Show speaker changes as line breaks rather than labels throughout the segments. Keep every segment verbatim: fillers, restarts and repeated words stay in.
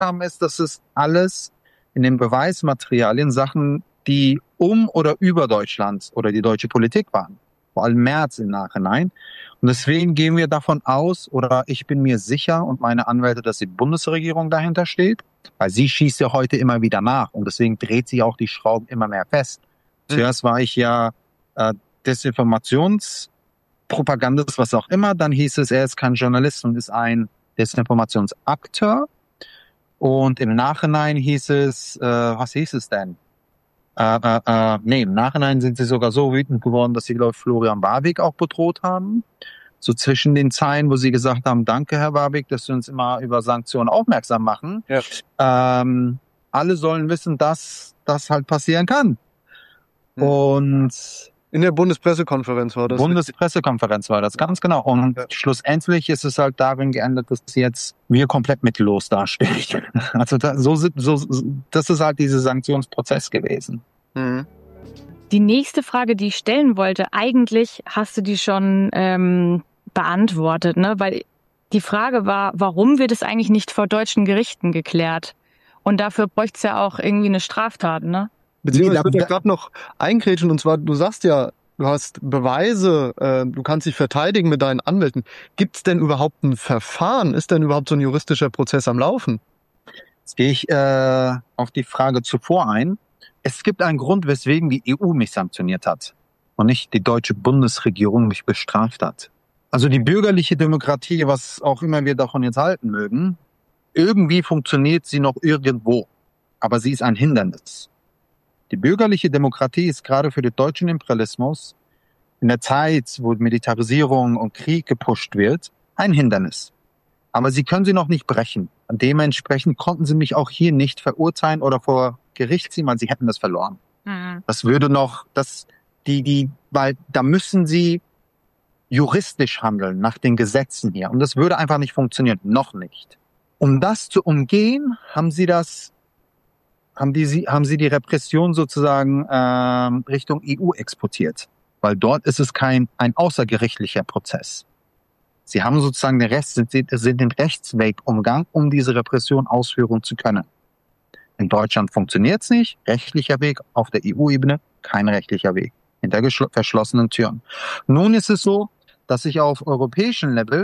haben, ist, dass es alles in den Beweismaterialien Sachen, die um oder über Deutschland oder die deutsche Politik waren. Vor allem Merz im Nachhinein. Und deswegen gehen wir davon aus, oder ich bin mir sicher und meine Anwälte, dass die Bundesregierung dahinter steht, weil sie schießt ja heute immer wieder nach und deswegen dreht sich auch die Schrauben immer mehr fest. Mhm. Zuerst war ich ja äh, Desinformationspropagandist, was auch immer, dann hieß es, er ist kein Journalist und ist ein Desinformationsakteur. Und im Nachhinein hieß es, äh, was hieß es denn? Äh, äh, äh, nee, im Nachhinein sind sie sogar so wütend geworden, dass sie, glaube ich, Florian Warwick auch bedroht haben. So zwischen den Zeilen, wo sie gesagt haben, danke, Herr Warwick, dass Sie uns immer über Sanktionen aufmerksam machen. Ja. Ähm, alle sollen wissen, dass das halt passieren kann. Hm. Und
in der Bundespressekonferenz war das.
Bundespressekonferenz war das, ganz genau. Und ja. Schlussendlich ist es halt darin geändert, dass jetzt wir komplett mittellos dastehen. Also da, so, so, das ist halt dieser Sanktionsprozess gewesen.
Mhm. Die nächste Frage, die ich stellen wollte, eigentlich hast du die schon ähm, beantwortet, ne? Weil die Frage war, warum wird es eigentlich nicht vor deutschen Gerichten geklärt? Und dafür bräuchte es ja auch irgendwie eine Straftat, ne?
Beziehungsweise ich würde da gerade noch eingrätschen, und zwar, du sagst ja, du hast Beweise, äh, du kannst dich verteidigen mit deinen Anwälten. Gibt es denn überhaupt ein Verfahren? Ist denn überhaupt so ein juristischer Prozess am Laufen?
Jetzt gehe ich äh, auf die Frage zuvor ein. Es gibt einen Grund, weswegen die E U mich sanktioniert hat und nicht die deutsche Bundesregierung mich bestraft hat. Also die bürgerliche Demokratie, was auch immer wir davon jetzt halten mögen, irgendwie funktioniert sie noch irgendwo, aber sie ist ein Hindernis. Die bürgerliche Demokratie ist gerade für den deutschen Imperialismus in der Zeit, wo Militarisierung und Krieg gepusht wird, ein Hindernis. Aber sie können sie noch nicht brechen. Und dementsprechend konnten sie mich auch hier nicht verurteilen oder vor Gericht ziehen, weil sie hätten das verloren. Mhm. Das würde noch, das, die, die, weil da müssen sie juristisch handeln, nach den Gesetzen hier. Und das würde einfach nicht funktionieren. Noch nicht. Um das zu umgehen, haben sie das haben die haben sie die Repression sozusagen ähm, Richtung E U exportiert, weil dort ist es kein ein außergerichtlicher Prozess. Sie haben sozusagen den Rest sind, sind den Rechtsweg umgangen, um diese Repression ausführen zu können. In Deutschland funktioniert es nicht, rechtlicher Weg, auf der E U-Ebene kein rechtlicher Weg, hinter geschl- verschlossenen Türen. Nun ist es so, dass ich auf europäischem Level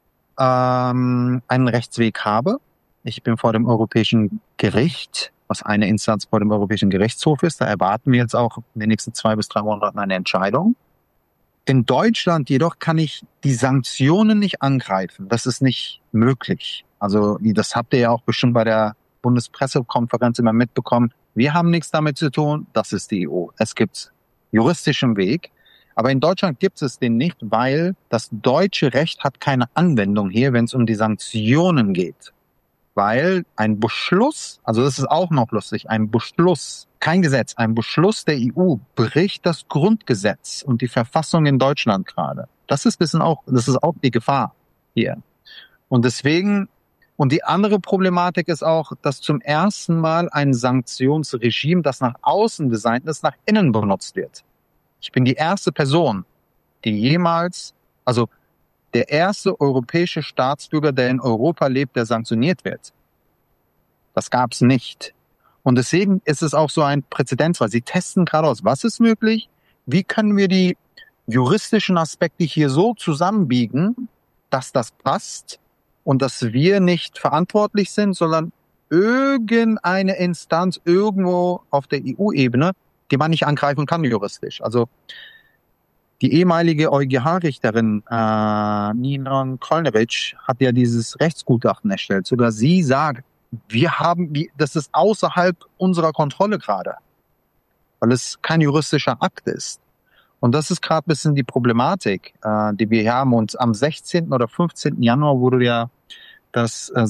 ähm, einen Rechtsweg habe. Ich bin vor dem Europäischen Gericht, was eine Instanz vor dem Europäischen Gerichtshof ist. Da erwarten wir jetzt auch in den nächsten zwei bis drei Monaten eine Entscheidung. In Deutschland jedoch kann ich die Sanktionen nicht angreifen. Das ist nicht möglich. Also das habt ihr ja auch bestimmt bei der Bundespressekonferenz immer mitbekommen. Wir haben nichts damit zu tun. Das ist die E U. Es gibt juristischen Weg. Aber in Deutschland gibt es den nicht, weil das deutsche Recht hat keine Anwendung hier, wenn es um die Sanktionen geht. Weil ein Beschluss, also das ist auch noch lustig, ein Beschluss, kein Gesetz, ein Beschluss der E U bricht das Grundgesetz und die Verfassung in Deutschland gerade. Das ist ein bisschen auch, das ist auch die Gefahr hier. Und deswegen, und die andere Problematik ist auch, dass zum ersten Mal ein Sanktionsregime, das nach außen designt ist, nach innen benutzt wird. Ich bin die erste Person, die jemals, also der erste europäische Staatsbürger, der in Europa lebt, der sanktioniert wird. Das gab es nicht. Und deswegen ist es auch so ein Präzedenzfall. Sie testen gerade aus, was ist möglich, wie können wir die juristischen Aspekte hier so zusammenbiegen, dass das passt und dass wir nicht verantwortlich sind, sondern irgendeine Instanz irgendwo auf der E U-Ebene, die man nicht angreifen kann juristisch. Also die ehemalige EuGH-Richterin äh, Ninon Kolnewitsch hat ja dieses Rechtsgutachten erstellt. Sogar sie sagt, wir haben, das ist außerhalb unserer Kontrolle gerade, weil es kein juristischer Akt ist. Und das ist gerade ein bisschen die Problematik, äh, die wir haben. Und am sechzehnten oder fünfzehnten Januar wurde ja das äh,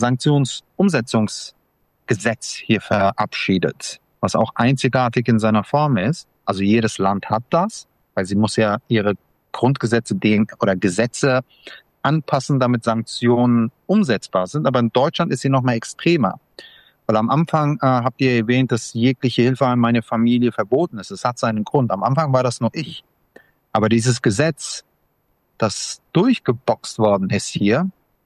Sanktionsumsetzungsgesetz hier verabschiedet, was auch einzigartig in seiner Form ist. Also jedes Land hat das, weil sie muss ja ihre Grundgesetze oder Gesetze anpassen, damit Sanktionen umsetzbar sind. Aber in Deutschland ist sie noch mal extremer. Weil am Anfang äh, habt ihr erwähnt, dass jegliche Hilfe an meine Familie verboten ist. Es hat seinen Grund. Am Anfang war das nur ich. Aber dieses Gesetz, das durchgeboxt worden ist hier,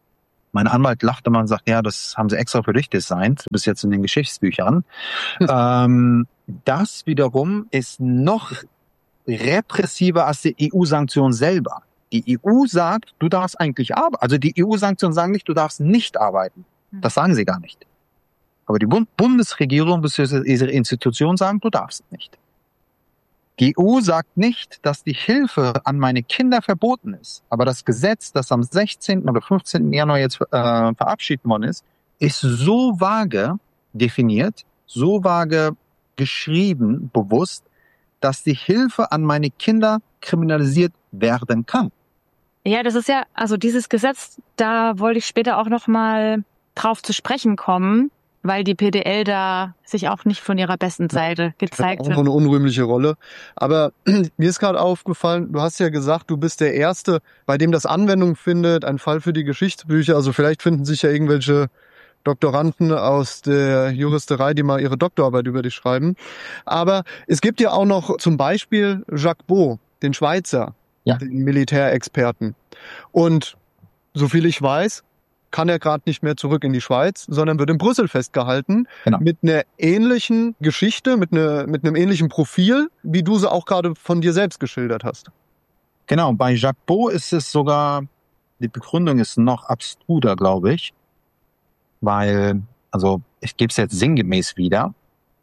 Mein Anwalt lachte mal und sagt, ja, das haben sie extra für dich designt, du bist jetzt in den Geschichtsbüchern. ähm, das wiederum ist noch repressiver als die E U-Sanktion selber. Die E U sagt, du darfst eigentlich arbeiten. Also die E U-Sanktionen sagen nicht, du darfst nicht arbeiten. Das sagen sie gar nicht. Aber die Bund- Bundesregierung bzw. ihre Institutionen sagen, du darfst nicht. Die E U sagt nicht, dass die Hilfe an meine Kinder verboten ist. Aber das Gesetz, das am sechzehnten oder fünfzehnten Januar jetzt äh, verabschiedet worden ist, ist so vage definiert, so vage geschrieben, bewusst, dass die Hilfe an meine Kinder kriminalisiert werden kann.
Ja, das ist ja, also dieses Gesetz, da wollte ich später auch noch mal drauf zu sprechen kommen, weil die P D L da sich auch nicht von ihrer besten Seite gezeigt
auch
hat.
eine unrühmliche Rolle. Aber mir ist gerade aufgefallen, du hast ja gesagt, du bist der Erste, bei dem das Anwendung findet, ein Fall für die Geschichtsbücher. Also vielleicht finden sich ja irgendwelche Doktoranden aus der Juristerei, die mal ihre Doktorarbeit über dich schreiben. Aber es gibt ja auch noch zum Beispiel Jacques Beau, den Schweizer,
Ja.
den Militärexperten. Und soviel ich weiß, kann er gerade nicht mehr zurück in die Schweiz, sondern wird in Brüssel festgehalten,
Genau.
mit einer ähnlichen Geschichte, mit, einer, mit einem ähnlichen Profil, wie du sie auch gerade von dir selbst geschildert hast.
Genau, bei Jacques Beau ist es sogar, die Begründung ist noch abstruser, glaube ich, weil, also ich gebe es jetzt sinngemäß wieder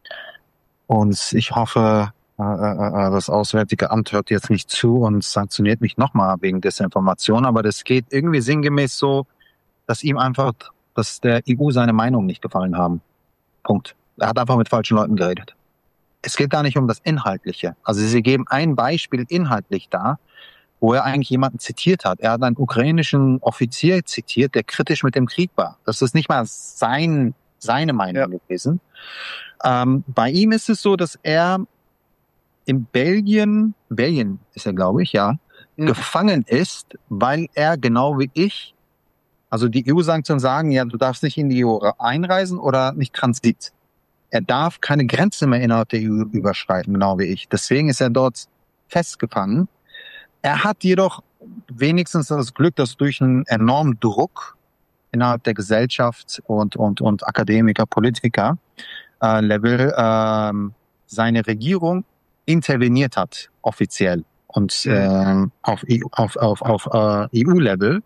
und ich hoffe, äh, äh, das Auswärtige Amt hört jetzt nicht zu und sanktioniert mich nochmal wegen Desinformation, aber das geht irgendwie sinngemäß so, dass ihm einfach, dass der E U seine Meinung nicht gefallen haben. Punkt. Er hat einfach mit falschen Leuten geredet. Es geht gar nicht um das Inhaltliche. Also sie geben ein Beispiel inhaltlich da, wo er eigentlich jemanden zitiert hat. Er hat einen ukrainischen Offizier zitiert, der kritisch mit dem Krieg war. Das ist nicht mal sein, seine Meinung ja. gewesen. Ähm, bei ihm ist es so, dass er in Belgien, Belgien ist er, glaube ich, ja, mhm. gefangen ist, weil er genau wie ich, also die E U-Sanktionen sagen, ja, du darfst nicht in die E U einreisen oder nicht Transit. Er darf keine Grenze mehr innerhalb der E U überschreiten, genau wie ich. Deswegen ist er dort festgefangen. Er hat jedoch wenigstens das Glück, dass durch einen enormen Druck innerhalb der Gesellschaft und und und Akademiker, Politiker äh, Level äh, seine Regierung interveniert hat offiziell und äh, auf auf auf auf äh, E U-Level.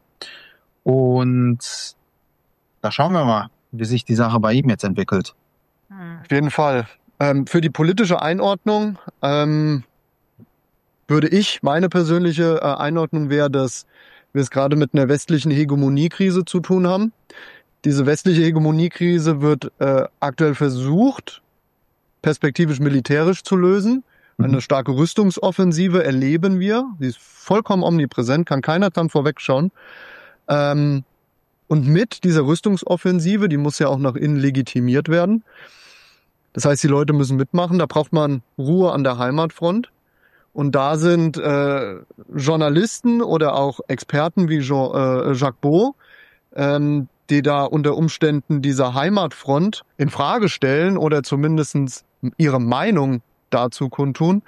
Und da schauen wir mal, wie sich die Sache bei ihm jetzt entwickelt.
Auf jeden Fall. Ähm, für die politische Einordnung ähm, würde ich, meine persönliche äh, Einordnung wäre, dass wir es gerade mit einer westlichen Hegemoniekrise zu tun haben. Diese westliche Hegemoniekrise wird äh, aktuell versucht, perspektivisch militärisch zu lösen. Mhm. Eine starke Rüstungsoffensive erleben wir. Sie ist vollkommen omnipräsent, kann keiner dran vorwegschauen. Ähm, und mit dieser Rüstungsoffensive, die muss ja auch nach innen legitimiert werden. Das heißt, die Leute müssen mitmachen. Da braucht man Ruhe an der Heimatfront. Und da sind äh, Journalisten oder auch Experten wie Jean, äh, Jacques Beau, ähm, die da unter Umständen diese Heimatfront in Frage stellen oder zumindest ihre Meinung dazu kundtun.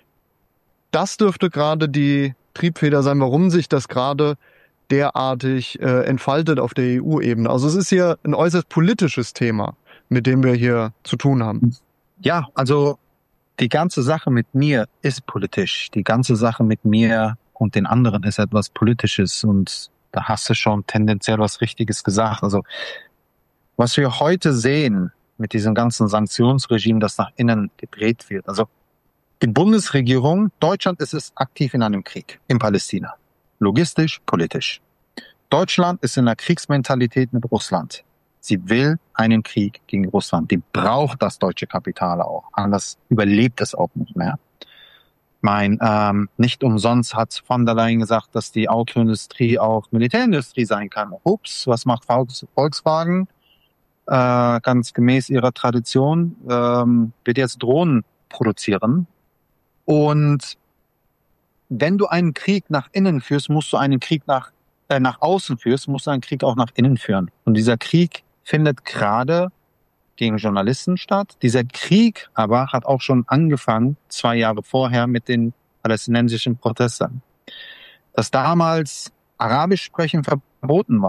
Das dürfte gerade die Triebfeder sein, warum sich das gerade derartig äh, entfaltet auf der E U-Ebene. Also es ist hier ein äußerst politisches Thema, mit dem wir hier zu tun haben.
Ja, also die ganze Sache mit mir ist politisch. Die ganze Sache mit mir und den anderen ist etwas Politisches und da hast du schon tendenziell was Richtiges gesagt. Also was wir heute sehen mit diesem ganzen Sanktionsregime, das nach innen gedreht wird. Also die Bundesregierung, Deutschland ist es aktiv in einem Krieg in Palästina. Logistisch, politisch. Deutschland ist in einer Kriegsmentalität mit Russland. Sie will einen Krieg gegen Russland. Die braucht das deutsche Kapital auch. Anders überlebt es auch nicht mehr. Mein, ähm, nicht umsonst hat von der Leyen gesagt, dass die Autoindustrie auch Militärindustrie sein kann. Ups, was macht Volkswagen? Äh, ganz gemäß ihrer Tradition ähm, wird jetzt Drohnen produzieren. Und wenn du einen Krieg nach innen führst, musst du einen Krieg nach äh, nach außen führst, musst du einen Krieg auch nach innen führen. Und dieser Krieg findet gerade gegen Journalisten statt. Dieser Krieg aber hat auch schon angefangen, zwei Jahre vorher mit den palästinensischen Protesten. Dass damals Arabisch sprechen verboten war.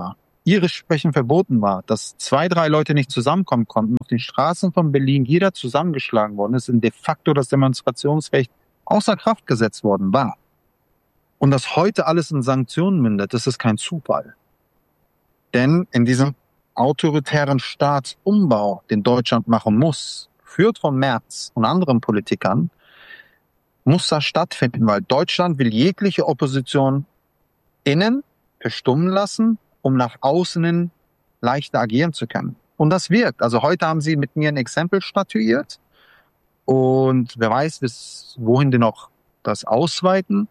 irisch sprechen verboten war, dass zwei, drei Leute nicht zusammenkommen konnten, auf den Straßen von Berlin jeder zusammengeschlagen worden ist und de facto das Demonstrationsrecht außer Kraft gesetzt worden war. Und dass heute alles in Sanktionen mündet, das ist kein Zufall. Denn in diesem autoritären Staatsumbau, den Deutschland machen muss, führt von Merz und anderen Politikern, muss das stattfinden, weil Deutschland will jegliche Opposition innen verstummen lassen, um nach außen hin leichter agieren zu können. Und das wirkt. Also heute haben sie mit mir ein Exempel statuiert und wer weiß, bis wohin die noch das ausweiten.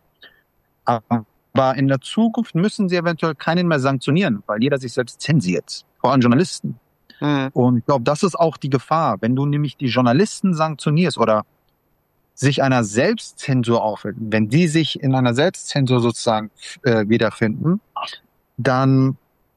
Aber in der Zukunft müssen sie eventuell keinen mehr sanktionieren, weil jeder sich selbst zensiert, vor allem Journalisten. Mhm. Und ich glaube, das ist auch die Gefahr, wenn du nämlich die Journalisten sanktionierst oder sich einer Selbstzensur auffinden, wenn die sich in einer Selbstzensur sozusagen äh, wiederfinden, dann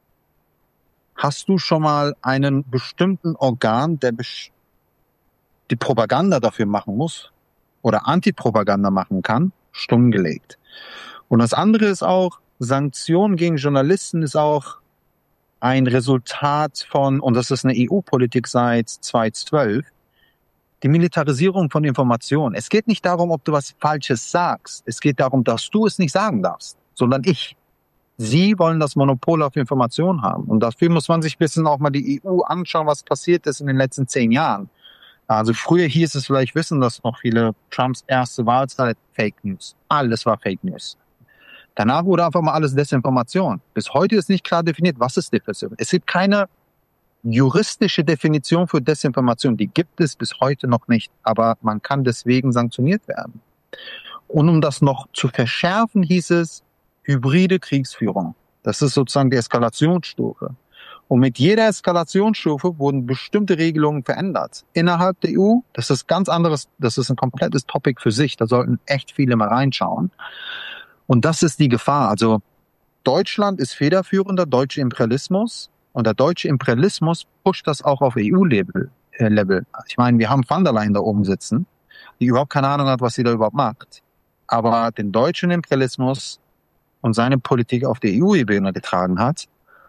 hast du schon mal einen bestimmten Organ, der bes- die Propaganda dafür machen muss oder Antipropaganda machen kann, stumm gelegt. Und das andere ist auch, Sanktionen gegen Journalisten ist auch ein Resultat von, und das ist eine E U-Politik seit zweitausendzwölf, die Militarisierung von Informationen. Es geht nicht darum, ob du was Falsches sagst. Es geht darum, dass du es nicht sagen darfst, sondern ich. Sie wollen das Monopol auf Informationen haben. Und dafür muss man sich ein bisschen auch mal die E U anschauen, was passiert ist in den letzten zehn Jahren. Also früher hieß es vielleicht, wissen das noch viele, Trumps erste Wahlzeit, Fake News. Alles war Fake News. Danach wurde einfach mal alles Desinformation. Bis heute ist nicht klar definiert, was ist Desinformation. Es gibt keine juristische Definition für Desinformation, die gibt es bis heute noch nicht, aber man kann deswegen sanktioniert werden. Und um das noch zu verschärfen, hieß es hybride Kriegsführung. Das ist sozusagen die Eskalationsstufe. Und mit jeder Eskalationsstufe wurden bestimmte Regelungen verändert. Innerhalb der E U, das ist ganz anderes, das ist ein komplettes Topic für sich, da sollten echt viele mal reinschauen. Und das ist die Gefahr. Also Deutschland ist federführender deutscher Imperialismus. Und der deutsche Imperialismus pusht das auch auf E U-Level. Äh, Level. Ich meine, wir haben Van der Leyen da oben sitzen, die überhaupt keine Ahnung hat, was sie da überhaupt macht. Aber den deutschen Imperialismus und seine Politik auf der E U-Ebene getragen hat,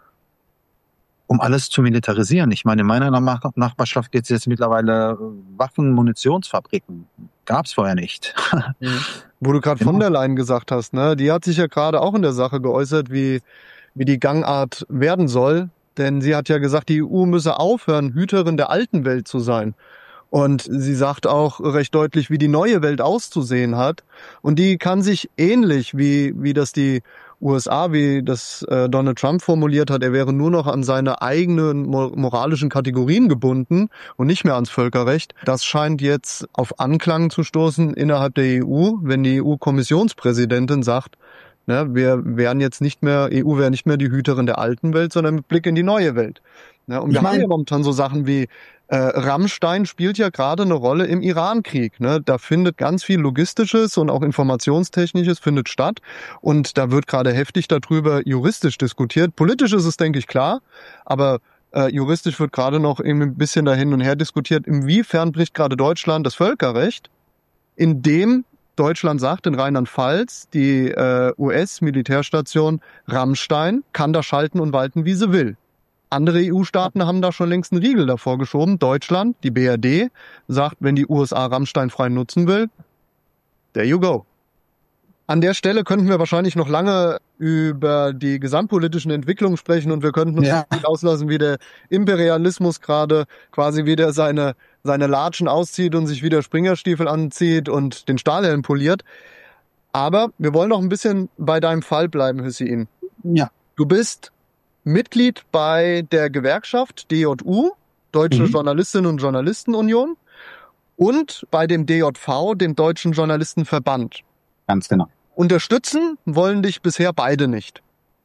um alles zu militarisieren. Ich meine, in meiner Nachbarschaft gibt es jetzt mittlerweile Waffen-, Munitionsfabriken. Gab es vorher nicht.
Mhm. Wo du gerade genau. Von der Leyen gesagt hast, ne, die hat sich ja gerade auch in der Sache geäußert, wie, wie die Gangart werden soll. Denn sie hat ja gesagt, die E U müsse aufhören, Hüterin der alten Welt zu sein. Und sie sagt auch recht deutlich, wie die neue Welt auszusehen hat. Und die kann sich ähnlich, wie, wie das die U S A, wie das äh, Donald Trump formuliert hat, er wäre nur noch an seine eigenen moralischen Kategorien gebunden und nicht mehr ans Völkerrecht. Das scheint jetzt auf Anklang zu stoßen innerhalb der E U, wenn die E U-Kommissionspräsidentin sagt, ne, wir wären jetzt nicht mehr, E U wäre nicht mehr die Hüterin der alten Welt, sondern mit Blick in die neue Welt. Ne, und wir ich haben ja momentan so Sachen wie Äh, Rammstein spielt ja gerade eine Rolle im Irankrieg. Ne? Da findet ganz viel Logistisches und auch Informationstechnisches findet statt. Und da wird gerade heftig darüber juristisch diskutiert. Politisch ist es, denke ich, klar. Aber äh, juristisch wird gerade noch irgendwie ein bisschen da hin und her diskutiert. Inwiefern bricht gerade Deutschland das Völkerrecht, indem Deutschland sagt, in Rheinland-Pfalz, die äh, U S-Militärstation Rammstein kann da schalten und walten, wie sie will. Andere E U-Staaten haben da schon längst einen Riegel davor geschoben. Deutschland, die B R D, sagt, wenn die U S A Rammstein frei nutzen will, there you go. An der Stelle könnten wir wahrscheinlich noch lange über die gesamtpolitischen Entwicklungen sprechen und wir könnten uns ja. nicht auslassen, wie der Imperialismus gerade quasi wieder seine, seine Latschen auszieht und sich wieder Springerstiefel anzieht und den Stahlhelm poliert. Aber wir wollen noch ein bisschen bei deinem Fall bleiben, Hüseyin.
Ja.
Du bist Mitglied bei der Gewerkschaft D J U, Deutsche mhm. Journalistinnen und Journalistenunion, und bei dem D J V, dem Deutschen Journalistenverband.
Ganz genau.
Unterstützen wollen dich bisher beide nicht.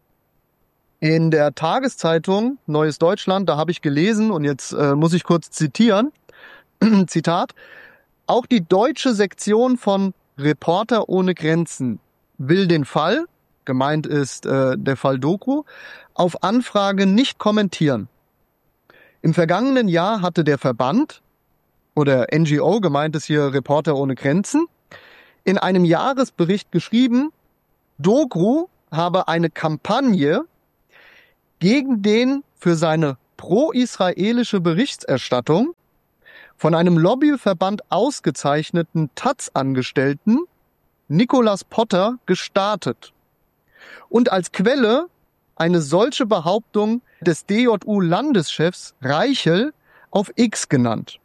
In der Tageszeitung Neues Deutschland, da habe ich gelesen, und jetzt äh, muss ich kurz zitieren, Zitat, auch die deutsche Sektion von Reporter ohne Grenzen will den Fall, gemeint ist äh, der Fall Doku, auf Anfrage nicht kommentieren. Im vergangenen Jahr hatte der Verband, oder N G O, gemeint ist hier Reporter ohne Grenzen, in einem Jahresbericht geschrieben, Doku habe eine Kampagne gegen den für seine pro-israelische Berichterstattung von einem Lobbyverband ausgezeichneten Taz-Angestellten Nicholas Potter gestartet und als Quelle eine solche Behauptung des D J U-Landeschefs Reichel auf X genannt.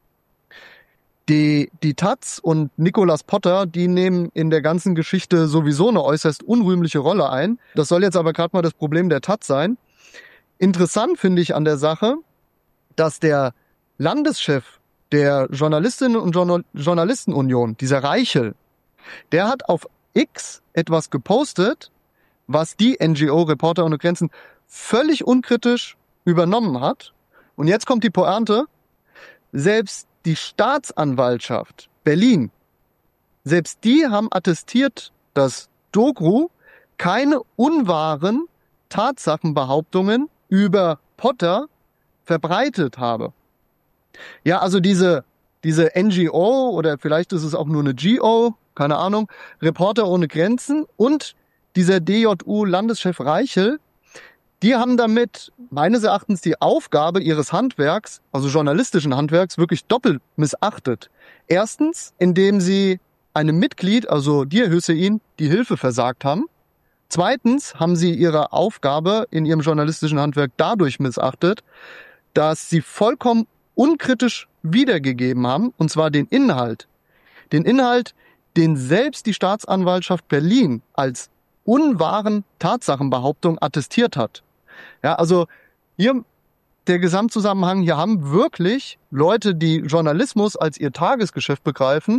Die, die Taz und Nicholas Potter, die nehmen in der ganzen Geschichte sowieso eine äußerst unrühmliche Rolle ein. Das soll jetzt aber gerade mal das Problem der Taz sein. Interessant finde ich an der Sache, dass der Landeschef der Journalistinnen und Journal- Journalistenunion, dieser Reichel, der hat auf X etwas gepostet, was die N G O Reporter ohne Grenzen völlig unkritisch übernommen hat. Und jetzt kommt die Pointe. Selbst die Staatsanwaltschaft Berlin, selbst die haben attestiert, dass Dogru keine unwahren Tatsachenbehauptungen über Potter verbreitet habe. Ja, also diese, diese N G O oder vielleicht ist es auch nur eine G O, keine Ahnung, Reporter ohne Grenzen und dieser D J U-Landeschef Reichel, die haben damit meines Erachtens die Aufgabe ihres Handwerks, also journalistischen Handwerks, wirklich doppelt missachtet. Erstens, indem sie einem Mitglied, also dir Hüseyin, die Hilfe versagt haben. Zweitens haben sie ihre Aufgabe in ihrem journalistischen Handwerk dadurch missachtet, dass sie vollkommen unkritisch wiedergegeben haben, und zwar den Inhalt. Den Inhalt, den selbst die Staatsanwaltschaft Berlin als unwahren Tatsachenbehauptung attestiert hat. Ja, also hier der Gesamtzusammenhang, hier haben wirklich Leute, die Journalismus als ihr Tagesgeschäft begreifen,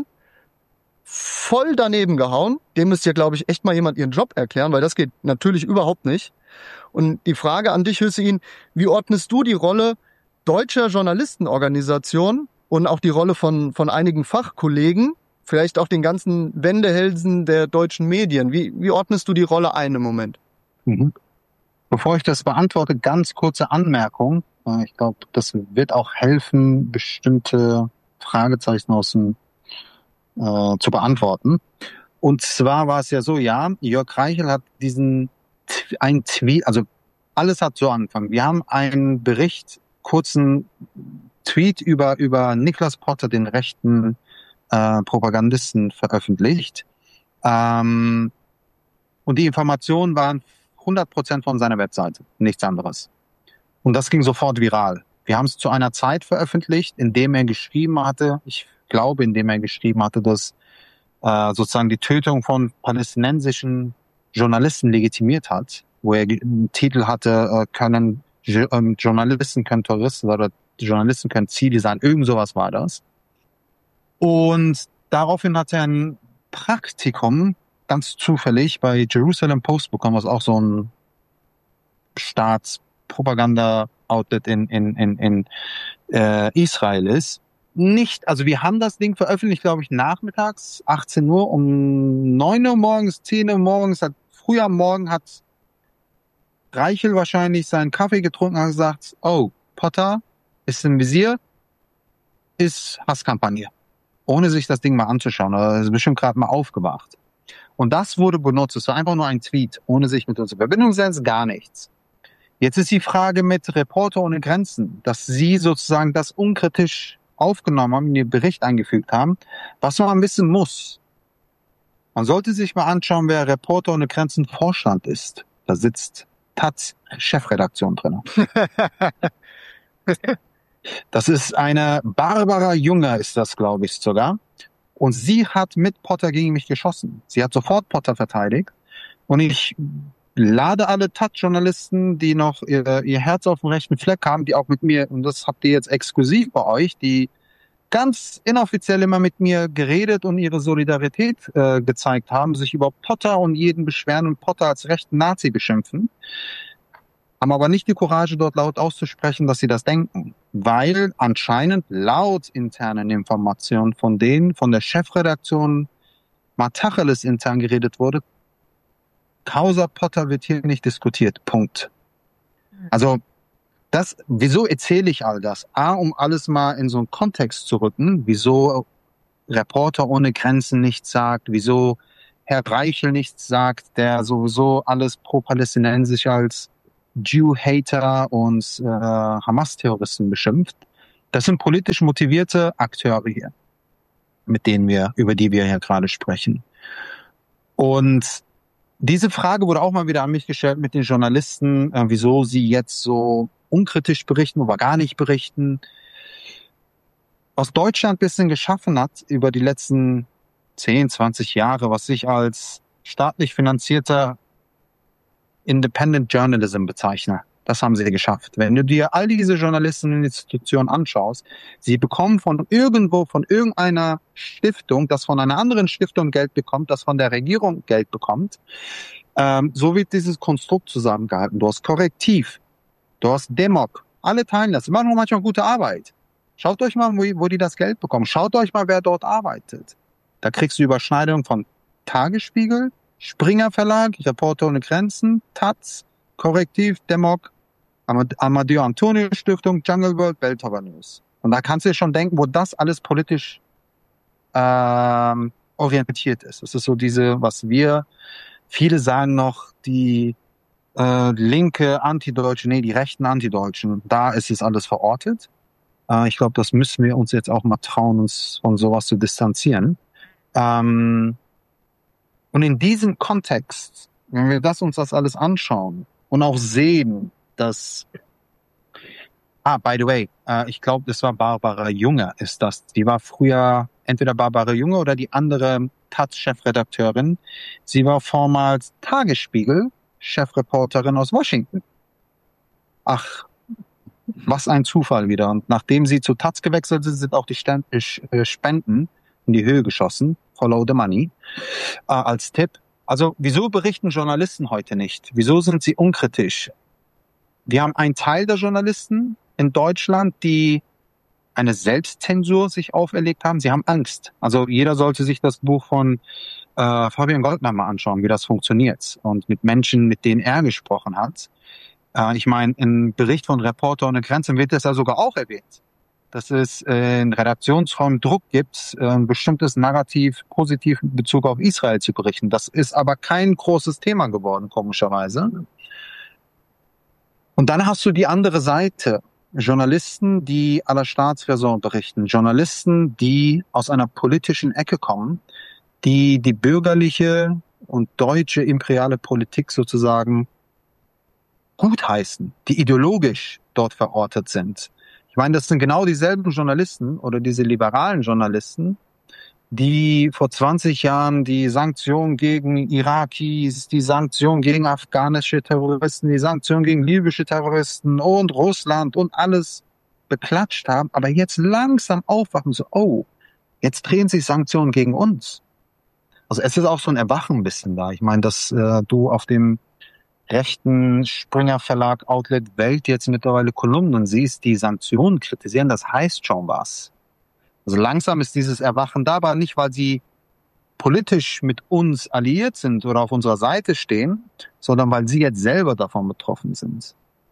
voll daneben gehauen. Dem müsst ihr, glaube ich, echt mal jemand ihren Job erklären, weil das geht natürlich überhaupt nicht. Und die Frage an dich, Hüseyin, wie ordnest du die Rolle deutscher Journalistenorganisationen und auch die Rolle von, von einigen Fachkollegen, vielleicht auch den ganzen Wendehälsen der deutschen Medien, wie, wie ordnest du die Rolle ein im Moment?
Mhm. Bevor ich das beantworte, ganz kurze Anmerkung. Ich glaube, das wird auch helfen, bestimmte Fragezeichen aus dem, äh, zu beantworten. Und zwar war es ja so, ja, Jörg Reichel hat diesen, ein Tweet, also alles hat so angefangen. Wir haben einen Bericht, kurzen Tweet über, über Nicholas Potter, den rechten äh, Propagandisten, veröffentlicht. Ähm, und die Informationen waren hundert Prozent von seiner Webseite, nichts anderes. Und das ging sofort viral. Wir haben es zu einer Zeit veröffentlicht, in dem er geschrieben hatte, ich glaube, in dem er geschrieben hatte, dass äh, sozusagen die Tötung von palästinensischen Journalisten legitimiert hat, wo er einen Titel hatte, äh, können äh, Journalisten können Terroristen oder Journalisten können Ziele sein, irgend sowas war das. Und daraufhin hat er ein Praktikum ganz zufällig bei Jerusalem Post bekommen, was auch so ein Staatspropaganda-Outlet in, in, in, in äh, Israel ist. Nicht, also wir haben das Ding veröffentlicht, glaube ich, nachmittags, achtzehn Uhr, um neun Uhr morgens, zehn Uhr morgens, hat, früh am Morgen hat Reichel wahrscheinlich seinen Kaffee getrunken und gesagt, oh, Potter ist im Visier, ist Hasskampagne. Ohne sich das Ding mal anzuschauen. Er ist bestimmt gerade mal aufgewacht. Und das wurde benutzt. Es war einfach nur ein Tweet, ohne sich mit uns in Verbindung zu setzen, gar nichts. Jetzt ist die Frage mit Reporter ohne Grenzen, dass sie sozusagen das unkritisch aufgenommen haben, in den Bericht eingefügt haben, was man wissen muss. Man sollte sich mal anschauen, wer Reporter ohne Grenzen Vorstand ist. Da sitzt Taz Chefredaktion drin. Das ist eine Barbara Junger, ist das, glaube ich, sogar. Und sie hat mit Potter gegen mich geschossen. Sie hat sofort Potter verteidigt. Und ich lade alle Taz-Journalisten, die noch ihr, ihr Herz auf dem rechten Fleck haben, die auch mit mir, und das habt ihr jetzt exklusiv bei euch, die ganz inoffiziell immer mit mir geredet und ihre Solidarität äh, gezeigt haben, sich über Potter und jeden beschweren und Potter als rechten Nazi beschimpfen, haben aber nicht die Courage, dort laut auszusprechen, dass sie das denken. Weil anscheinend laut internen Informationen von denen, von der Chefredaktion Matacheles intern geredet wurde, Causa Potter wird hier nicht diskutiert. Punkt. Also, das, wieso erzähle ich all das? A, um alles mal in so einen Kontext zu rücken, wieso Reporter ohne Grenzen nichts sagt, wieso Herr Reichel nichts sagt, der sowieso alles pro-palästinensisch als Jew-Hater und äh, Hamas-Terroristen beschimpft. Das sind politisch motivierte Akteure hier, mit denen wir, über die wir hier gerade sprechen. Und diese Frage wurde auch mal wieder an mich gestellt mit den Journalisten, äh, wieso sie jetzt so unkritisch berichten oder gar nicht berichten. Was Deutschland ein bisschen geschaffen hat über die letzten zehn, zwanzig Jahre, was ich als staatlich finanzierter Independent Journalism bezeichne. Das haben sie geschafft. Wenn du dir all diese Journalisten und Institutionen anschaust, sie bekommen von irgendwo, von irgendeiner Stiftung, das von einer anderen Stiftung Geld bekommt, das von der Regierung Geld bekommt. Ähm, so wird dieses Konstrukt zusammengehalten. Du hast Korrektiv, du hast Demok, alle teilen das. Sie machen manchmal gute Arbeit. Schaut euch mal, wo, wo die das Geld bekommen. Schaut euch mal, wer dort arbeitet. Da kriegst du Überschneidung von Tagesspiegel, Springer Verlag, Reporter ohne Grenzen, Taz, Korrektiv, Demok, Amadeo Antonio Stiftung, Jungle World, Welttower News. Und da kannst du dir schon denken, wo das alles politisch ähm, orientiert ist. Es ist so diese, was wir, viele sagen noch, die äh, linke Antideutsche, nee, die rechten Antideutschen, da ist es alles verortet. Äh, ich glaube, das müssen wir uns jetzt auch mal trauen, uns von sowas zu distanzieren. Ähm, und in diesem Kontext, wenn wir das uns das alles anschauen und auch sehen, dass, ah, by the way, äh, ich glaube, das war Barbara Junge, ist das. Die war früher entweder Barbara Junge oder die andere Taz-Chefredakteurin. Sie war vormals Tagesspiegel-Chefreporterin aus Washington. Ach, was ein Zufall wieder. Und nachdem sie zu Taz gewechselt sind, sind auch die Spenden in die Höhe geschossen. Follow the money. Äh, als Tipp. Also, wieso berichten Journalisten heute nicht? Wieso sind sie unkritisch? Wir haben einen Teil der Journalisten in Deutschland, die eine Selbstzensur sich auferlegt haben. Sie haben Angst. Also jeder sollte sich das Buch von äh, Fabian Goldner mal anschauen, wie das funktioniert. Und mit Menschen, mit denen er gesprochen hat. Äh, ich meine, im Bericht von Reporter ohne Grenzen wird das ja sogar auch erwähnt, dass es äh, in Redaktionsräumen Druck gibt, äh, ein bestimmtes Narrativ positiv in Bezug auf Israel zu berichten. Das ist aber kein großes Thema geworden, komischerweise. Und dann hast du die andere Seite. Journalisten, die à la Staatsräson berichten. Journalisten, die aus einer politischen Ecke kommen, die die bürgerliche und deutsche imperiale Politik sozusagen gutheißen, die ideologisch dort verortet sind. Ich meine, das sind genau dieselben Journalisten oder diese liberalen Journalisten, die vor zwanzig Jahren die Sanktionen gegen Irakis, die Sanktionen gegen afghanische Terroristen, die Sanktionen gegen libysche Terroristen und Russland und alles beklatscht haben, aber jetzt langsam aufwachen, so, oh, jetzt drehen sich Sanktionen gegen uns. Also es ist auch so ein Erwachen ein bisschen da. Ich meine, dass äh, du auf dem rechten Springer Verlag Outlet Welt jetzt mittlerweile Kolumnen siehst, die Sanktionen kritisieren, das heißt schon was. Also langsam ist dieses Erwachen da, aber nicht, weil sie politisch mit uns alliiert sind oder auf unserer Seite stehen, sondern weil sie jetzt selber davon betroffen sind.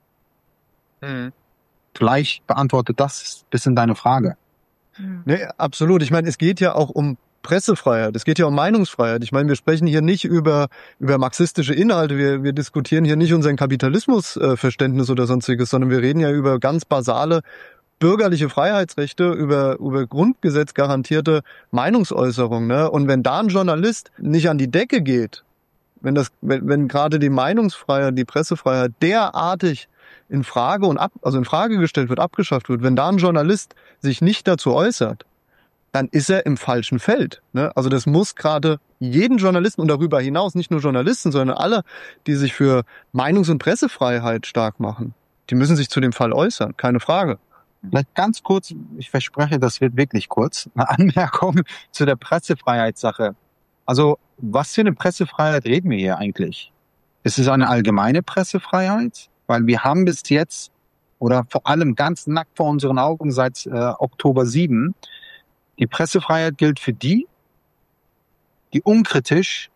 Mhm. Vielleicht beantwortet das ein bisschen deine Frage.
Nee, absolut. Ich meine, es geht ja auch um Pressefreiheit, es geht ja um Meinungsfreiheit. Ich meine, wir sprechen hier nicht über über marxistische Inhalte, wir wir diskutieren hier nicht unseren Kapitalismusverständnis äh, oder sonstiges, sondern wir reden ja über ganz basale bürgerliche Freiheitsrechte, über über Grundgesetz garantierte Meinungsäußerung, ne? Und wenn da ein Journalist nicht an die Decke geht, wenn das wenn, wenn gerade die Meinungsfreiheit, die Pressefreiheit derartig in Frage und ab, also in Frage gestellt wird, abgeschafft wird, wenn da ein Journalist sich nicht dazu äußert, dann ist er im falschen Feld, ne? Also das muss gerade jeden Journalisten und darüber hinaus nicht nur Journalisten, sondern alle, die sich für Meinungs- und Pressefreiheit stark machen, die müssen sich zu dem Fall äußern, keine Frage.
Vielleicht ganz kurz, ich verspreche, das wird wirklich kurz, eine Anmerkung zu der Pressefreiheitssache. Also, was für eine Pressefreiheit reden wir hier eigentlich? Ist es eine allgemeine Pressefreiheit? Weil wir haben bis jetzt, oder vor allem ganz nackt vor unseren Augen seit äh, Oktober sieben, die Pressefreiheit gilt für die, die unkritisch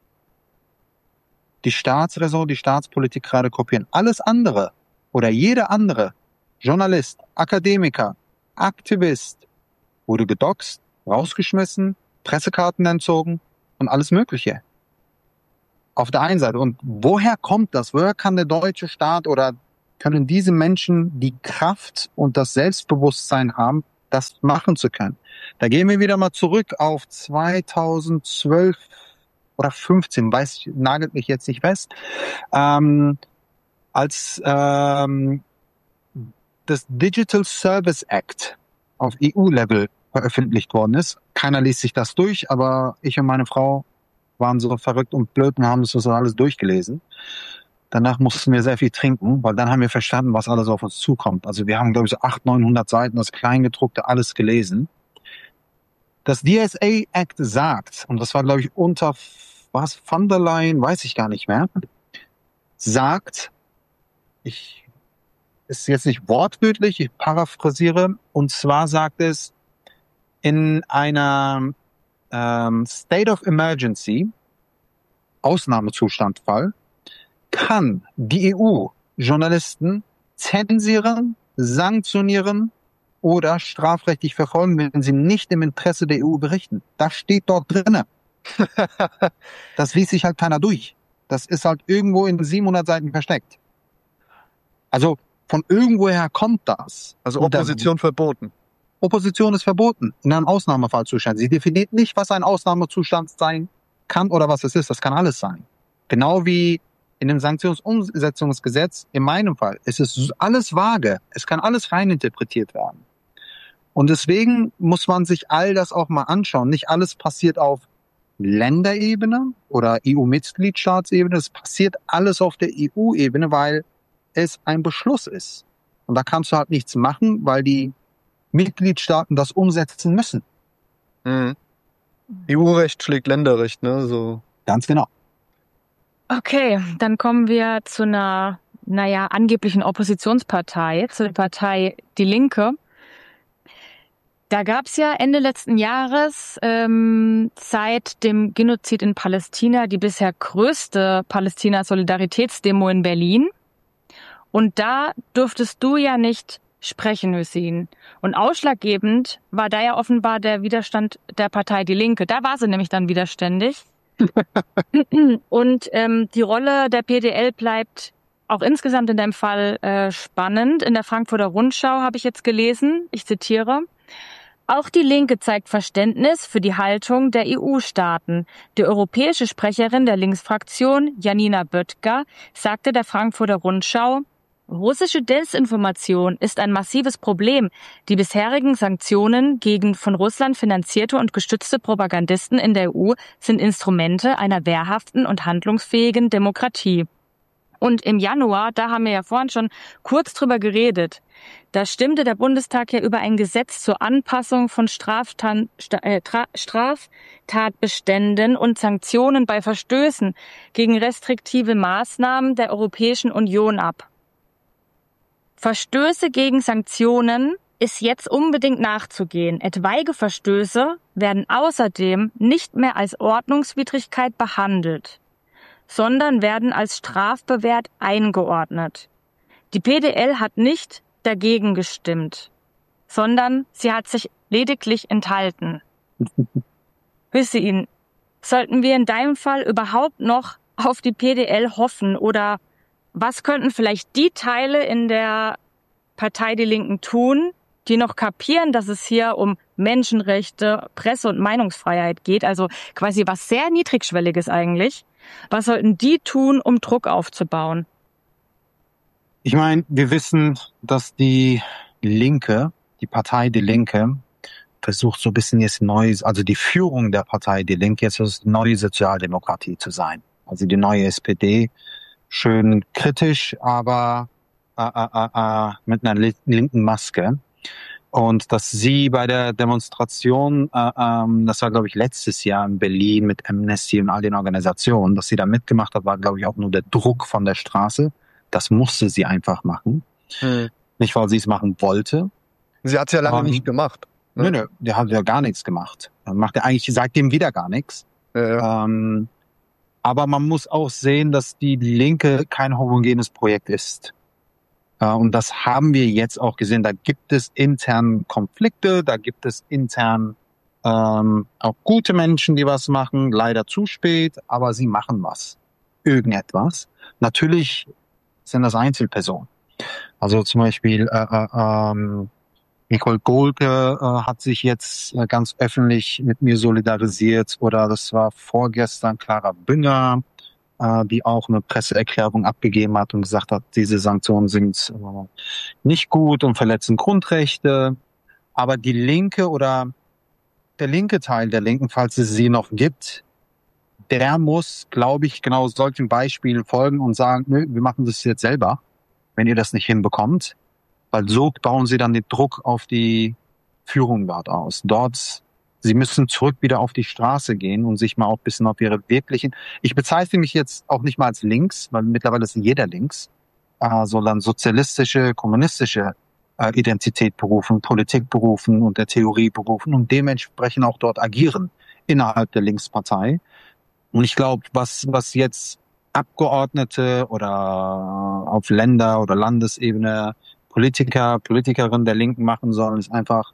die Staatsräson, die Staatspolitik gerade kopieren. Alles andere oder jeder andere Journalist, Akademiker, Aktivist wurde gedoxt, rausgeschmissen, Pressekarten entzogen und alles Mögliche. Auf der einen Seite. Und woher kommt das? Woher kann der deutsche Staat oder können diese Menschen die Kraft und das Selbstbewusstsein haben, das machen zu können? Da gehen wir wieder mal zurück auf zweitausendzwölf oder fünfzehn, weiß ich, nagelt mich jetzt nicht fest, ähm, als ähm, das Digital Service Act auf E U-Level veröffentlicht worden ist. Keiner liest sich das durch, aber ich und meine Frau waren so verrückt und blöd und haben uns das alles durchgelesen. Danach mussten wir sehr viel trinken, weil dann haben wir verstanden, was alles auf uns zukommt. Also wir haben, glaube ich, so achthundert, neunhundert Seiten, das Kleingedruckte, alles gelesen. Das D S A Act sagt, und das war, glaube ich, unter, was, von der Leyen, weiß ich gar nicht mehr, sagt, ich, ist jetzt nicht wortwörtlich, ich paraphrasiere, und zwar sagt es, in einer ähm, State of Emergency, Ausnahmezustandfall, kann die E U Journalisten zensieren, sanktionieren oder strafrechtlich verfolgen, wenn sie nicht im Interesse der E U berichten. Das steht dort drinne. Das liest sich halt keiner durch. Das ist halt irgendwo in siebenhundert Seiten versteckt. Also von irgendwoher kommt das.
Also Opposition verboten.
Opposition ist verboten in einem Ausnahmefallzustand. Sie definiert nicht, was ein Ausnahmezustand sein kann oder was es ist. Das kann alles sein. Genau wie in dem Sanktionsumsetzungsgesetz, in meinem Fall, ist es alles vage. Es kann alles reininterpretiert werden. Und deswegen muss man sich all das auch mal anschauen. Nicht alles passiert auf Länderebene oder E U-Mitgliedstaatsebene. Es passiert alles auf der E U-Ebene, weil es ein Beschluss ist. Und da kannst du halt nichts machen, weil die Mitgliedstaaten das umsetzen müssen.
Mhm. E U-Recht schlägt Länderrecht, ne? So.
Ganz genau.
Okay, dann kommen wir zu einer, naja, angeblichen Oppositionspartei, zu der Partei Die Linke. Da gab's ja Ende letzten Jahres ähm, seit dem Genozid in Palästina die bisher größte Palästina-Solidaritätsdemo in Berlin. Und da durftest du ja nicht sprechen, Hüseyin. Und ausschlaggebend war da ja offenbar der Widerstand der Partei Die Linke. Da war sie nämlich dann widerständig. Und ähm, die Rolle der P D L bleibt auch insgesamt in deinem Fall äh, spannend. In der Frankfurter Rundschau habe ich jetzt gelesen, ich zitiere: Auch die Linke zeigt Verständnis für die Haltung der E U-Staaten. Die europäische Sprecherin der Linksfraktion, Janina Böttger, sagte der Frankfurter Rundschau: Russische Desinformation ist ein massives Problem. Die bisherigen Sanktionen gegen von Russland finanzierte und gestützte Propagandisten in der E U sind Instrumente einer wehrhaften und handlungsfähigen Demokratie. Und im Januar, da haben wir ja vorhin schon kurz drüber geredet, da stimmte der Bundestag ja über ein Gesetz zur Anpassung von Straftan- Sta- äh, Tra- Straftatbeständen und Sanktionen bei Verstößen gegen restriktive Maßnahmen der Europäischen Union ab. Verstöße gegen Sanktionen ist jetzt unbedingt nachzugehen. Etwaige Verstöße werden außerdem nicht mehr als Ordnungswidrigkeit behandelt, sondern werden als strafbewehrt eingeordnet. Die P D L hat nicht dagegen gestimmt, sondern sie hat sich lediglich enthalten. Hüseyin, sollten wir in deinem Fall überhaupt noch auf die P D L hoffen oder was könnten vielleicht die Teile in der Partei Die Linken tun, die noch kapieren, dass es hier um Menschenrechte, Presse- und Meinungsfreiheit geht, also quasi was sehr Niedrigschwelliges eigentlich. Was sollten die tun, um Druck aufzubauen?
Ich meine, wir wissen, dass die Linke, die Partei Die Linke, versucht so ein bisschen jetzt Neues, also die Führung der Partei Die Linke jetzt ist neue Sozialdemokratie zu sein. Also die neue S P D, schön kritisch, aber äh, äh, äh, mit einer linken Maske. Und dass sie bei der Demonstration, äh, ähm, das war glaube ich letztes Jahr in Berlin mit Amnesty und all den Organisationen, dass sie da mitgemacht hat, war glaube ich auch nur der Druck von der Straße. Das musste sie einfach machen. Hm. Nicht, weil sie es machen wollte.
Sie hat es ja lange um, nicht gemacht.
Ne? Nö, nö, der hat ja gar nichts gemacht. Dann macht er eigentlich seitdem wieder gar nichts. Ja, ja. Ähm, aber man muss auch sehen, dass die Linke kein homogenes Projekt ist. Äh, und das haben wir jetzt auch gesehen. Da gibt es intern Konflikte, da gibt es intern ähm, auch gute Menschen, die was machen, leider zu spät, aber sie machen was. irgendetwas. Natürlich sind das Einzelpersonen. Also zum Beispiel äh, äh, ähm, Nicole Golke äh, hat sich jetzt äh, ganz öffentlich mit mir solidarisiert, oder das war vorgestern Clara Bünger, äh, die auch eine Presseerklärung abgegeben hat und gesagt hat, diese Sanktionen sind äh, nicht gut und verletzen Grundrechte. Aber die Linke oder der linke Teil der Linken, falls es sie noch gibt, der muss, glaube ich, genau solchen Beispielen folgen und sagen, nö, wir machen das jetzt selber, wenn ihr das nicht hinbekommt. Weil so bauen sie dann den Druck auf die Führung dort aus. Dort, sie müssen zurück wieder auf die Straße gehen und sich mal auch ein bisschen auf ihre wirklichen, ich bezeichne mich jetzt auch nicht mal als links, weil mittlerweile ist jeder links, äh, sondern sozialistische, kommunistische äh, Identität berufen, Politik berufen und der Theorie berufen und dementsprechend auch dort agieren innerhalb der Linkspartei. Und ich glaube, was, was jetzt Abgeordnete oder auf Länder- oder Landesebene Politiker, Politikerinnen der Linken machen sollen, ist einfach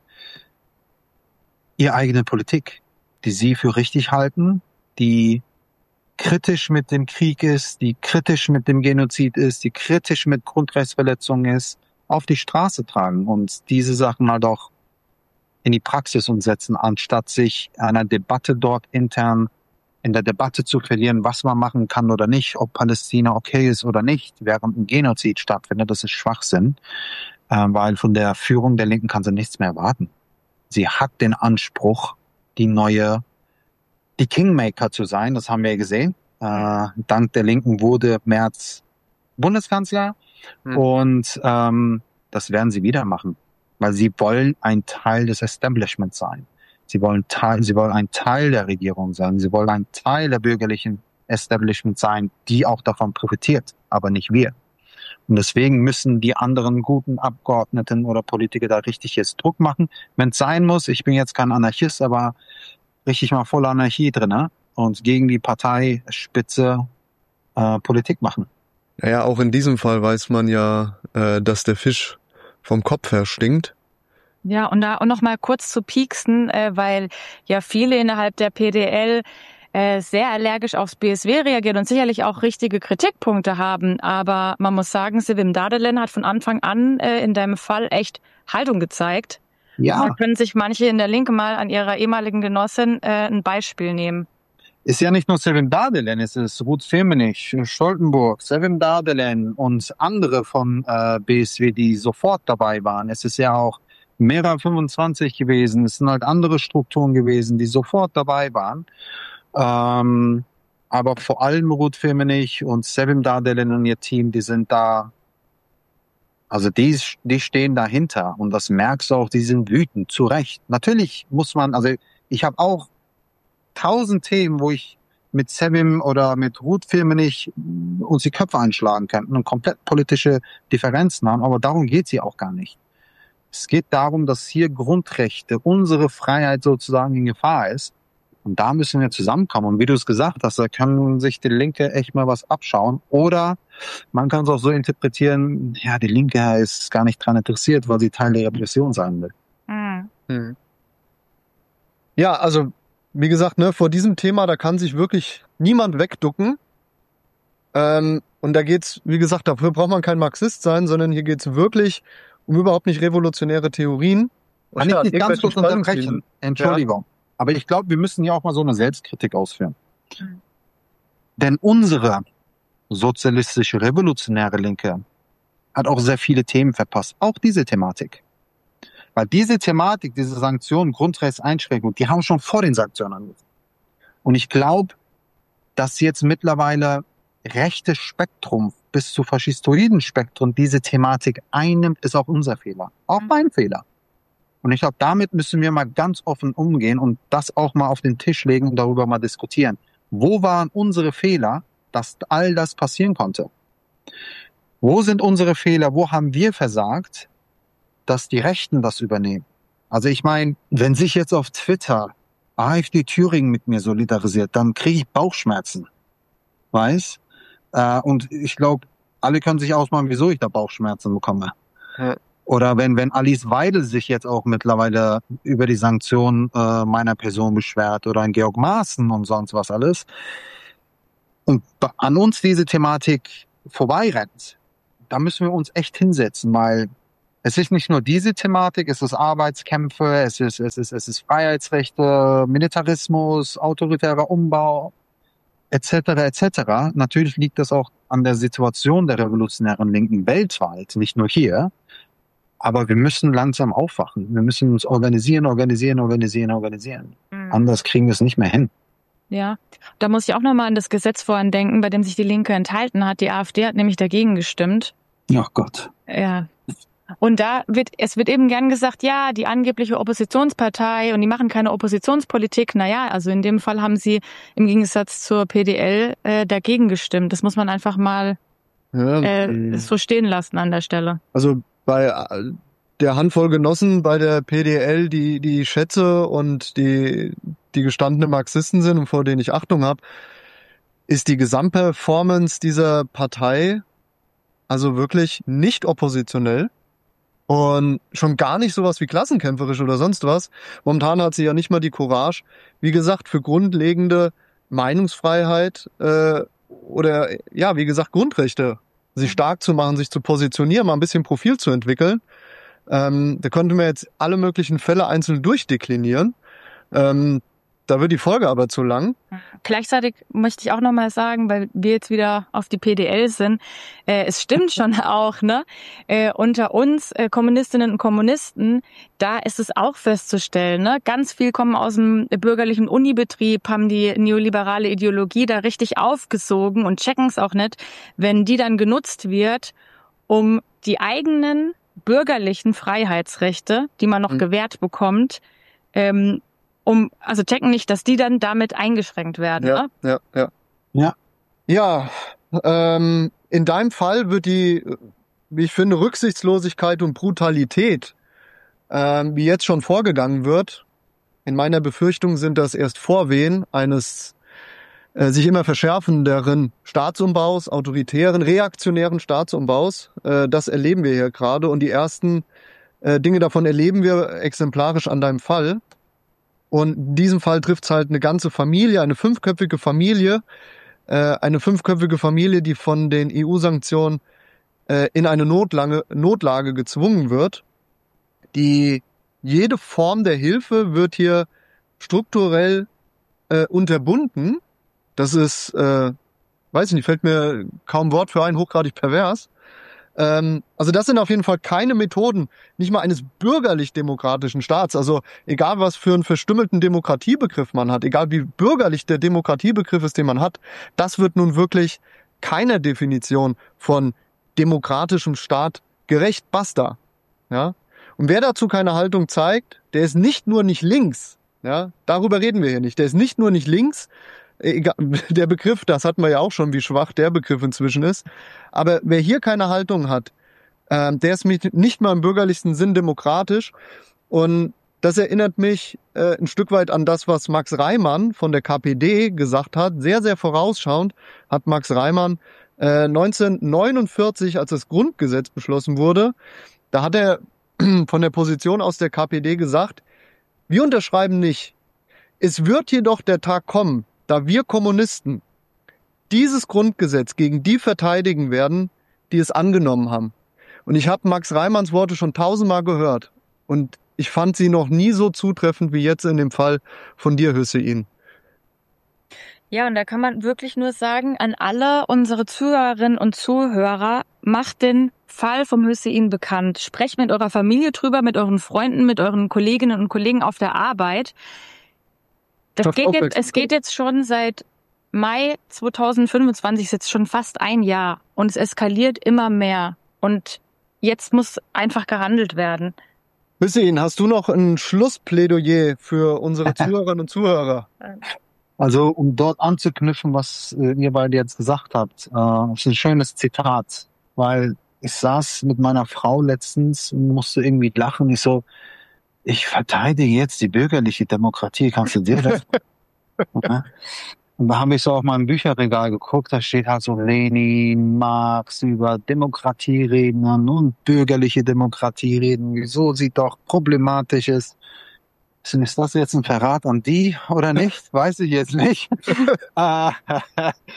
ihre eigene Politik, die sie für richtig halten, die kritisch mit dem Krieg ist, die kritisch mit dem Genozid ist, die kritisch mit Grundrechtsverletzungen ist, auf die Straße tragen und diese Sachen halt auch in die Praxis umsetzen, anstatt sich einer Debatte dort intern in der Debatte zu verlieren, was man machen kann oder nicht, ob Palästina okay ist oder nicht, während ein Genozid stattfindet. Das ist Schwachsinn, äh, weil von der Führung der Linken kann sie nichts mehr erwarten. Sie hat den Anspruch, die neue, die Kingmaker zu sein, das haben wir ja gesehen. Äh, dank der Linken wurde Merz Bundeskanzler hm. und ähm, das werden sie wieder machen, weil sie wollen ein Teil des Establishments sein. Sie wollen Teil, sie wollen ein Teil der Regierung sein. Sie wollen ein Teil der bürgerlichen Establishment sein, die auch davon profitiert, aber nicht wir. Und deswegen müssen die anderen guten Abgeordneten oder Politiker da richtig jetzt Druck machen. Wenn es sein muss, ich bin jetzt kein Anarchist, aber richtig mal voll Anarchie drin, ne? Und gegen die Parteispitze äh, Politik machen.
Naja, auch in diesem Fall weiß man ja, äh, dass der Fisch vom Kopf her stinkt.
Ja, und da auch noch mal kurz zu pieksen, äh, weil ja viele innerhalb der P D L äh, sehr allergisch aufs B S W reagieren und sicherlich auch richtige Kritikpunkte haben. Aber man muss sagen, Sevim Dardelen hat von Anfang an äh, in deinem Fall echt Haltung gezeigt.
Ja.
Da können sich manche in der Linke mal an ihrer ehemaligen Genossin äh, ein Beispiel nehmen.
Ist ja nicht nur Sevim Dardelen, es ist Ruth Firmenich, Stoltenburg, Sevim Dardelen und andere von äh, B S W, die sofort dabei waren. Es ist ja auch Mera fünfundzwanzig gewesen, es sind halt andere Strukturen gewesen, die sofort dabei waren. Ähm, aber vor allem Ruth Firmenich und Sevim Dardelen und ihr Team, die sind da, also die, die stehen dahinter und das merkst du auch, die sind wütend, zu Recht. Natürlich muss man, also ich habe auch tausend Themen, wo ich mit Sevim oder mit Ruth Firmenich uns die Köpfe einschlagen könnten und komplett politische Differenzen haben, aber darum geht's hier auch gar nicht. Es geht darum, dass hier Grundrechte, unsere Freiheit sozusagen in Gefahr ist. Und da müssen wir zusammenkommen. Und wie du es gesagt hast, da kann sich die Linke echt mal was abschauen. Oder man kann es auch so interpretieren, ja, die Linke ist gar nicht dran interessiert, weil sie Teil der Repression sein will.
Mhm. Ja, also wie gesagt, ne, vor diesem Thema, da kann sich wirklich niemand wegducken. Ähm, und da geht's, wie gesagt, dafür braucht man kein Marxist sein, sondern hier geht's wirklich um überhaupt nicht revolutionäre Theorien.
Kann ich nicht ganz kurz unterbrechen? Entschuldigung. Ja. Aber ich glaube, wir müssen ja auch mal so eine Selbstkritik ausführen. Mhm. Denn unsere sozialistische, revolutionäre Linke hat auch sehr viele Themen verpasst. Auch diese Thematik. Weil diese Thematik, diese Sanktionen, Grundrechtseinschränkungen, die haben schon vor den Sanktionen angefangen. Und ich glaube, dass jetzt mittlerweile rechtes Spektrum bis zu faschistoiden Spektrum diese Thematik einnimmt, ist auch unser Fehler. Auch mein Fehler. Und ich glaube, damit müssen wir mal ganz offen umgehen und das auch mal auf den Tisch legen und darüber mal diskutieren. Wo waren unsere Fehler, dass all das passieren konnte? Wo sind unsere Fehler? Wo haben wir versagt, dass die Rechten das übernehmen? Also ich meine, wenn sich jetzt auf Twitter AfD Thüringen mit mir solidarisiert, dann kriege ich Bauchschmerzen. Weiß? Äh, und ich glaube, alle können sich ausmalen, wieso ich da Bauchschmerzen bekomme. Ja. Oder wenn wenn Alice Weidel sich jetzt auch mittlerweile über die Sanktionen äh, meiner Person beschwert oder ein Georg Maaßen und sonst was alles. und an uns diese Thematik vorbeirennt, da müssen wir uns echt hinsetzen, weil es ist nicht nur diese Thematik, es ist Arbeitskämpfe, es ist, es ist, es ist Freiheitsrechte, Militarismus, autoritärer Umbau, et cetera, et cetera. Natürlich liegt das auch an der Situation der revolutionären Linken weltweit, nicht nur hier. Aber wir müssen langsam aufwachen. Wir müssen uns organisieren, organisieren, organisieren, organisieren. Mhm. Anders kriegen wir es nicht mehr hin.
Ja, da muss ich auch nochmal an das Gesetz vorhin denken, bei dem sich die Linke enthalten hat. Die AfD hat nämlich dagegen gestimmt.
Ach Gott.
Ja. Und da wird, es wird eben gern gesagt, ja, die angebliche Oppositionspartei und die machen keine Oppositionspolitik. Naja, also in dem Fall haben sie im Gegensatz zur P D L äh, dagegen gestimmt. Das muss man einfach mal ja, äh, so stehen lassen an der Stelle.
Also bei der Handvoll Genossen bei der P D L, die die ich schätze und die die gestandene Marxisten sind und vor denen ich Achtung habe, ist die Gesamtperformance dieser Partei also wirklich nicht oppositionell. Und schon gar nicht sowas wie klassenkämpferisch oder sonst was. Momentan hat sie ja nicht mal die Courage, wie gesagt, für grundlegende Meinungsfreiheit äh, oder, ja, wie gesagt, Grundrechte, sich stark zu machen, sich zu positionieren, mal ein bisschen Profil zu entwickeln. Ähm, da könnten wir jetzt alle möglichen Fälle einzeln durchdeklinieren. Ähm, Da wird die Folge aber zu lang.
Gleichzeitig möchte ich auch nochmal sagen, weil wir jetzt wieder auf die P D L sind, äh, es stimmt schon auch, ne? Äh, unter uns äh, Kommunistinnen und Kommunisten, da ist es auch festzustellen, ne? Ganz viel kommen aus dem bürgerlichen Unibetrieb, haben die neoliberale Ideologie da richtig aufgesogen und checken es auch nicht, wenn die dann genutzt wird, um die eigenen bürgerlichen Freiheitsrechte, die man noch mhm. gewährt bekommt, ähm, um, also checken nicht, dass die dann damit eingeschränkt werden.
Ja,
ne?
ja, ja. Ja, ja ähm, in deinem Fall wird die, wie ich finde, Rücksichtslosigkeit und Brutalität, ähm, wie jetzt schon vorgegangen wird, in meiner Befürchtung sind das erst Vorwehen eines äh, sich immer verschärfenderen Staatsumbaus, autoritären, reaktionären Staatsumbaus. Äh, das erleben wir hier gerade und die ersten äh, Dinge davon erleben wir exemplarisch an deinem Fall. Und in diesem Fall trifft es halt eine ganze Familie, eine fünfköpfige Familie, äh, eine fünfköpfige Familie, die von den E U-Sanktionen äh, in eine Notlage, Notlage gezwungen wird. Die jede Form der Hilfe wird hier strukturell äh, unterbunden. Das ist, äh, weiß ich nicht, fällt mir kaum Wort für ein, hochgradig pervers. Ähm, also das sind auf jeden Fall keine Methoden, nicht mal eines bürgerlich-demokratischen Staats. Also egal, was für einen verstümmelten Demokratiebegriff man hat, egal wie bürgerlich der Demokratiebegriff ist, den man hat, das wird nun wirklich keiner Definition von demokratischem Staat gerecht. Basta. Ja? Und wer dazu keine Haltung zeigt, der ist nicht nur nicht links. Ja? Darüber reden wir hier nicht. Der ist nicht nur nicht links. Egal, der Begriff, das hatten wir ja auch schon, wie schwach der Begriff inzwischen ist. Aber wer hier keine Haltung hat, äh, der ist nicht mal im bürgerlichsten Sinn demokratisch. Und das erinnert mich äh, ein Stück weit an das, was Max Reimann von der K P D gesagt hat. Sehr, sehr vorausschauend hat Max Reimann äh, neunzehnhundertneunundvierzig, als das Grundgesetz beschlossen wurde, da hat er von der Position aus der K P D gesagt, wir unterschreiben nicht. Es wird jedoch der Tag kommen, da wir Kommunisten dieses Grundgesetz gegen die verteidigen werden, die es angenommen haben. Und ich habe Max Reimanns Worte schon tausendmal gehört. Und ich fand sie noch nie so zutreffend wie jetzt in dem Fall von dir, Hüseyin.
Ja, und da kann man wirklich nur sagen, an alle unsere Zuhörerinnen und Zuhörer, macht den Fall vom Hüseyin bekannt. Sprecht mit eurer Familie drüber, mit euren Freunden, mit euren Kolleginnen und Kollegen auf der Arbeit. Das geht jetzt, es geht jetzt schon seit Mai zweitausendfünfundzwanzig, ist jetzt schon fast ein Jahr und es eskaliert immer mehr und jetzt muss einfach gehandelt werden.
Hüseyin, hast du noch ein Schlussplädoyer für unsere Zuhörerinnen und Zuhörer?
Also um dort anzuknüpfen, was äh, ihr beide jetzt gesagt habt, äh, das ist ein schönes Zitat, weil ich saß mit meiner Frau letztens und musste irgendwie lachen. Ich so, ich verteidige jetzt die bürgerliche Demokratie, kannst du dir das? Ja. Und da habe ich so auf mein Bücherregal geguckt, da steht halt so Lenin, Marx über Demokratie reden und bürgerliche Demokratie reden. Wieso sie doch problematisch ist. Ist das jetzt ein Verrat an die oder nicht? Weiß ich jetzt nicht.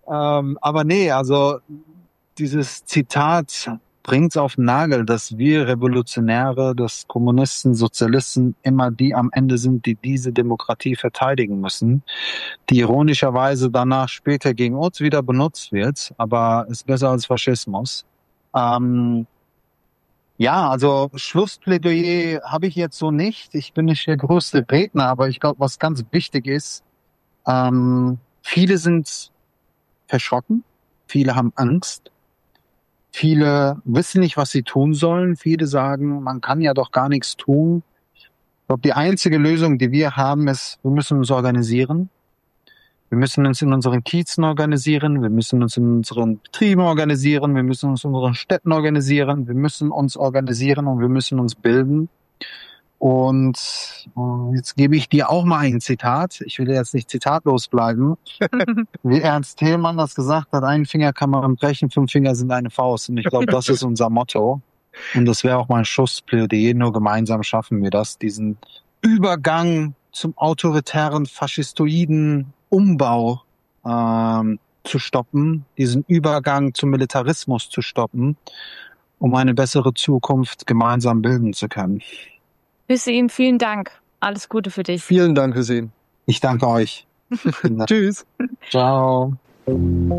ähm, aber nee, also dieses Zitat bringt's auf den Nagel, dass wir Revolutionäre, dass Kommunisten, Sozialisten immer die am Ende sind, die diese Demokratie verteidigen müssen, die ironischerweise danach später gegen uns wieder benutzt wird, aber ist besser als Faschismus. Ähm, ja, also Schlussplädoyer habe ich jetzt so nicht. Ich bin nicht der größte Redner, aber ich glaube, was ganz wichtig ist, ähm, viele sind verschrocken, viele haben Angst. Viele wissen nicht, was sie tun sollen. Viele sagen, man kann ja doch gar nichts tun. Ich glaube, die einzige Lösung, die wir haben, ist, wir müssen uns organisieren. Wir müssen uns in unseren Kiezen organisieren. Wir müssen uns in unseren Betrieben organisieren. Wir müssen uns in unseren Städten organisieren. Wir müssen uns organisieren und wir müssen uns bilden. Und äh, jetzt gebe ich dir auch mal ein Zitat. Ich will jetzt nicht zitatlos bleiben. Wie Ernst Thälmann das gesagt hat, einen Finger kann man brechen, fünf Finger sind eine Faust. Und ich glaube, das ist unser Motto. Und das wäre auch mein Schussplädoyer. Nur gemeinsam schaffen wir das, diesen Übergang zum autoritären, faschistoiden Umbau ähm, zu stoppen, diesen Übergang zum Militarismus zu stoppen, um eine bessere Zukunft gemeinsam bilden zu können.
Hüseyin, vielen Dank. Alles Gute für dich.
Vielen Dank, Hüseyin.
Ich danke euch.
Tschüss.
Ciao.